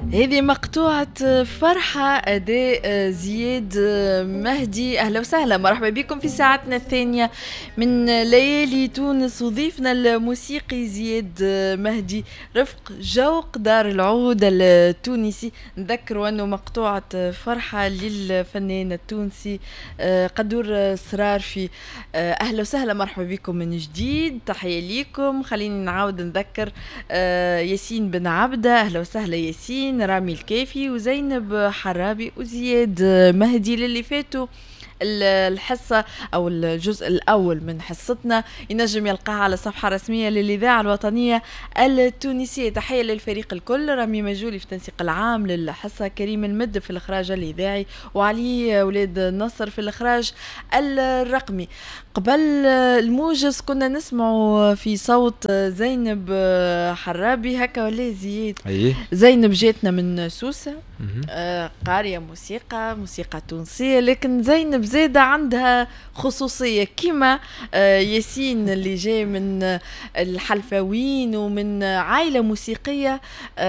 هذه مقطوعة فرحة أداء زياد مهدي. أهلا وسهلا، مرحبا بكم في ساعتنا الثانية من ليالي تونس، وضيفنا الموسيقي زياد مهدي رفق جوق دار العود التونسي. نذكر أنه مقطوعة فرحة للفنان التونسي قدور سرارفي. أهلا وسهلا، مرحبا بكم من جديد، تحية لكم. خليني نعاود نذكر ياسين بن عبدة، أهلا وسهلا ياسين، رامي الكافي وزينب حرابي وزياد مهدي. للي فاتوا الحصة أو الجزء الأول من حصتنا ينجم يلقاها على الصفحة الرسمية للإذاعة الوطنية التونسية. تحية للفريق الكل، رامي مجولي في التنسيق العام للحصة، كريم المد في الإخراج الإذاعي، وعلي ولاد النصر في الإخراج الرقمي. قبل الموجز كنا نسمع في صوت زينب حرابي هكا ولا زياد؟ أيه. زينب جاتنا من سوسة، قارية موسيقى تونسية، لكن زينب زادة عندها خصوصية كما ياسين اللي جاي من الحلفاوين ومن عائلة موسيقية.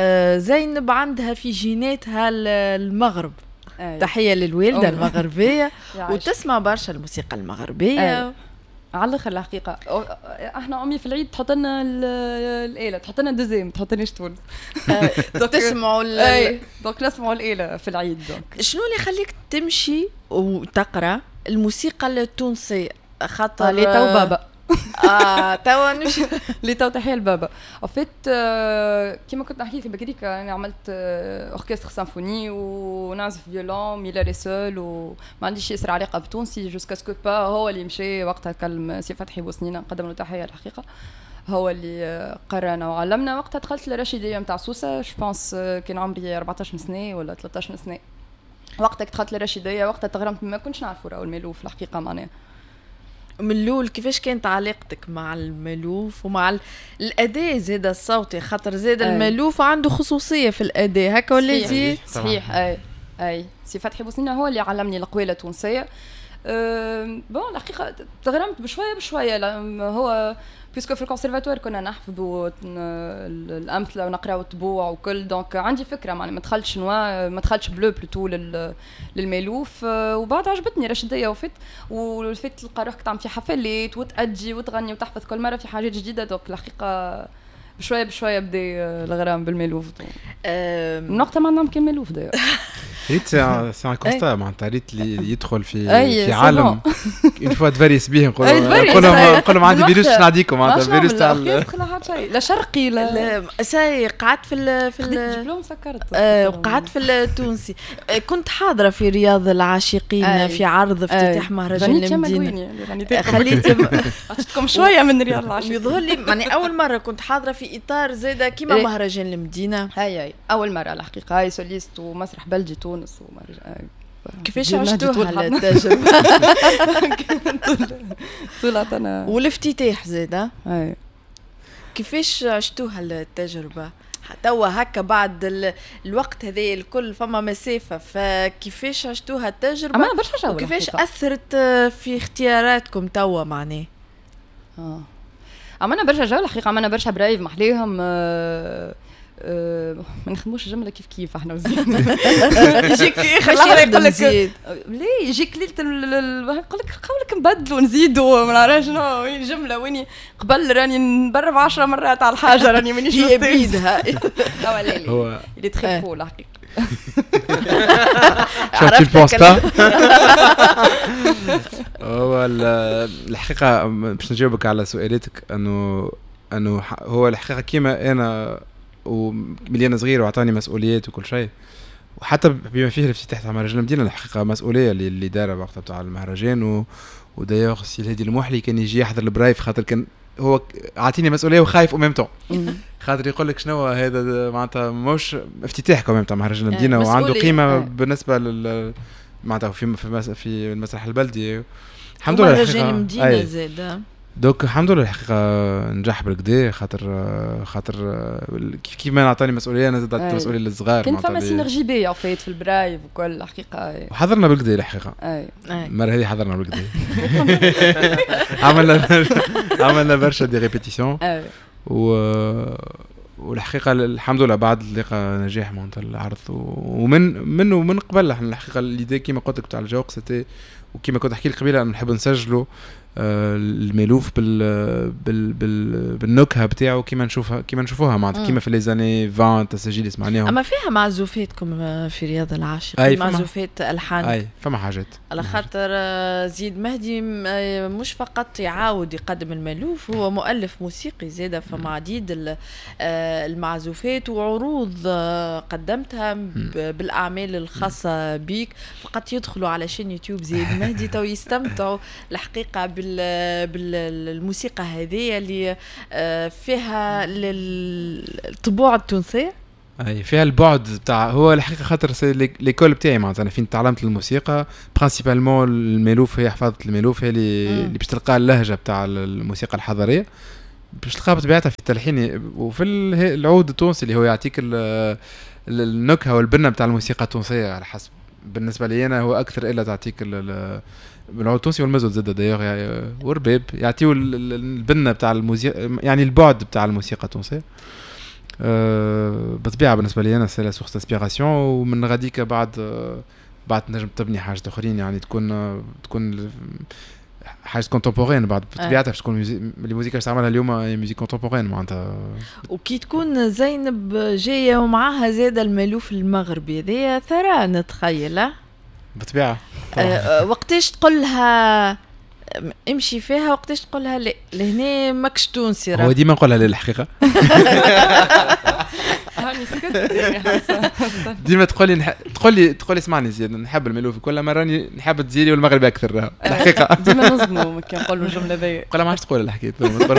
زينب عندها في جيناتها المغرب. تحية للوالدة المغربية وتسمع برشا الموسيقى المغربية. على الاخر الحقيقه احنا امي في العيد تحط لنا الاله، تحط لنا دوزيم، تحطنيش تونس. تسمعوا دونك نسمعوا الاله في العيد. دونك شنو اللي يخليك تمشي وتقرا الموسيقى التونسيه؟ خاطر لي تو بابا توا نمشي لي تو تحيه لبابا. وفيت كيما كنت نحكي لك بكريك، انا عملت اوركستر سيمفوني ونعزف فيولون ميلا لي سول، وما عنديش ياسر علاقه بتونسي جوسكا سكو با. هو اللي مشى وقتها كلم سي فتحي بوسنينه، نقدم له تحيه الحقيقه. هو اللي قرانا وعلمنا. وقتها دخلت للرشيديه نتاع سوسه، جو بونس كان عمري 14 سنه ولا 13 سنه. وقتها دخلت للرشيديه، وقتها تغرمت، ما كنتش نعرفوا راهو المالوف الحقيقه معناها. من الأول كيفاش كانت علاقتك مع المالوف ومع الأداء زاد الصوتي؟ خاطر زاد المالوف عنده خصوصية في الأداء هكا ولا زي؟ صحيح. أي سي فتحي بوسنينة هو اللي علمني القوالة التونسية. بون الحقيقة تغرمت بشوية هو بيسكو في الكونسيرفاتوار كنا نحفظوا الأمثلة ونقراو الطبوع وكل، دونك عندي فكرة معني ما دخلتش بلو بلوتو للمالوف. وبعد عجبتني رشدية وفت تلقى روحك تعمل في حفلات وتأجي وتغني وتحفظ كل مرة في حاجات جديدة. دونك الحقيقة بشوية بدأ الغرام بالمالوف. من وقتها ما نعمل كان مالوف داير. ريت سي ان كونستا معناتها ريت اللي يدخل في عالم اون فوا تفاريس بيه نقولهم عندي فيروس نعديكم معناتها فيروس تاع لا شرقي لا ساي. قعدت في الدبلوم سكرت وقعدت في التونسي. كنت حاضرة في رياض العاشقين في عرض افتتاح مهرجان المدينة. خليتكم شوية من رياض العاشقين. يظهر لي يعني أول مرة كنت حاضرة في إطار زادة كيما مهرجان المدينة. هاي أول مرة الحقيقة. هاي سوليست ومسرح بلجي تونس كيفاش عشتوها التجربة؟ طلعت أنا والافتتاح زادة. كيفاش عشتوها التجربة؟ توا هكا بعد الوقت هذا الكل فما مسافة، فكيفاش عشتوها التجربة؟ أما برشا جو. وكيفاش أثرت في اختياراتكم توا معناه؟ عملنا برشا جو الحقيقة، عملنا برشا برايف محليهم. ما نخدموش جملة كيف احنا وزياد. يجيك خلاه يقول لك ليه يجيك ليلة يقول لك قولك نبدلوا نزيدوا ما نعرفش شنو وين الجملة وين قبل راني نبرب 10 مرات على الحاجة راني مانيش هي بيدها. هو اللي تخيفوا الحقيقة. شو تبونس با؟ هو الحقيقة باش نجاوبك على سؤالاتك انه هو الحقيقة كيما انا ومليان صغير وعطاني مسؤوليات وكل شيء، وحتى بما فيه الافتتاح تاع مهرجان المدينه الحقيقه مسؤوليه اللي دار وقتها تاع المهرجان. ودايوغ السي الهادي المحلي كان يجي يحضر البرايف، خاطر كان هو عاطيني مسؤوليه وخايف وميم طون، خاطر يقول لك شنو هذا معناتها مش افتتاح كمان تاع مهرجان المدينه وعنده قيمه بالنسبه معناتها في المسرح البلدي. الحمد لله مهرجان المدينه زاد. دوك الحمد لله الحقيقه نجح بالكدا، خاطر كيف ما نعطاني مسؤوليه انا زدت مسؤوليه للصغار. كنت فما سينرجي بيا في البرايف وكل الحقيقه. وحضرنا بالكدا الحقيقه. المره هذه حضرنا بالكدا. عملنا برشا دي ريبيتيسيون والحقيقه الحمد لله بعد لقى نجاح معناتها العرض ومن قبل احنا الحقيقه اللي كيما قلت لك تاع الجوق سيتي وكيما كنت احكي لك قبيله نحب نسجله الملوف بالنكهه بتاعه كيما نشوفوها معناتها كيما في لي زاني 20 التسجيل اللي سمعناهم. اما فيها معزوفاتكم في رياض العاشقين معزوفات الحان اي فما حاجات على خاطر زيد مهدي مش فقط يعاود يقدم الملوف هو مؤلف موسيقي زاده فما عديد المعزوفات وعروض قدمتها بالاعمال الخاصه بيك فقط يدخلوا على شين يوتيوب زيد مهدي تو يستمتعوا الحقيقه بالموسيقى هذه اللي فيها الطبوع التونسيه. اي فيها البعد بتاع هو الحقيقه خاطر ليكول بتاعي معناتها انا فين تعلمت الموسيقى برينسيبالمون الملوف هي حفظت الملوف هي اللي باش تلقى اللهجه بتاع الموسيقى الحضريه باش تلقاها بطبيعتها في التلحين وفي العود التونسي اللي هو يعطيك النكهه والبنه بتاع الموسيقى التونسيه على حسب بالنسبه لي انا هو اكثر الا تعطيك العود التونسي والمزود زاد دايوغ ورباب يعطيو البنه بتاع الموسيقى يعني البعد بتاع الموسيقى التونسيه بطبيعه بالنسبه لي انا سي لا سورس انسبيراسيون ومن غاديك بعد تنجم تبني حاجه اخرين يعني تكون حاجه كونتمبورين بعد بطبيعتها باش تكون الموسيقى اللي تعملها اليوم هي موسيقى كونتمبورين معناتها وكي تكون زينب جايه ومعاها زاد الملوف المغربي هذايا ثرى نتخيل بطبيعه وقتاش تقول لها امشي فيها وقتاش تقول لها لا لهنا ماكش تونسي هو ديما نقولها للحقيقه هاني سكت ديما تقول لي اسمعني زياد نحب الملوف كل مره راني نحب تزيدي والمغربي اكثر الحقيقه ديما نظموا كي نقولوا الجمله ذي قال ما عادش تقول الحكايه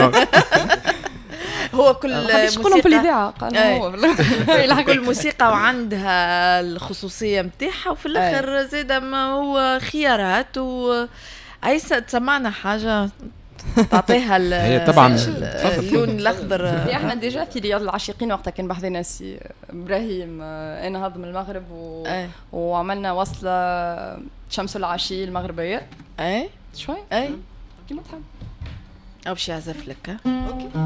هو كل موسيقى في الاذاعه قال هو كل موسيقى وعندها الخصوصيه نتاعها وفي الاخر زاد ما هو خيارات و عايزة تسمعنا حاجة تعطيها هي طبعا اللون الأخضر. احنا ديجا في رياض العاشقين وقتها كان بحذنا سي إبراهيم أنا هضم المغرب وعملنا وصلة شمس العشي المغربية أي شوي أي كيما تحب أو باش يعزف لك. أوكي